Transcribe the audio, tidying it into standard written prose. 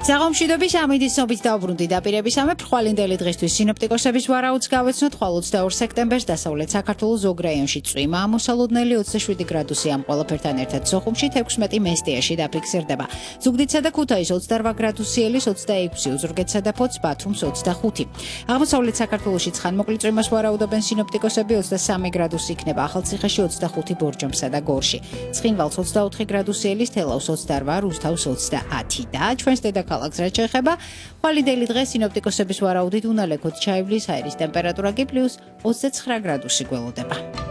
საღამოშიდობის ამინდის ცნობით დაუბრუნდი დაპირების ამებ ხვალინდელი დღისთვის სინოპტიკოსების ვარაუდს გავეცნოთ ხვალ 22 სექტემბერს დასავლეთ საქართველოს ზოგ რაიონში წვიმა ამოსალოდნელი 27 გრადუსი ამ ყველაფერთან ერთად სოხუმში 16 მესტიაში დაფიქსირდება. ზუგდიდსა და ქუთაისში 28 გრადუსი ელის 26 უზურგეთსა და ფოთს ბათუმს 25. აღმოსავლეთ საქართველოში ცხანმოკლი წვიმას ვარაუდობენ სინოპტიკოსები 23 გრადუსი იქნება ახალციხეში 25 ბორჯომსა და გორში. ცხინვალს 24 გრადუსი ელის თელავს 28 რუსთავს 30 და ჩვენს დედაქალაქს რაც შეეხება ხვალინდელი დღე სინოპტიკოსების ვარაუდით უნალექოთ ჩაივლის აირის ტემპერატურა კი +29 გრადუსი გველოდება.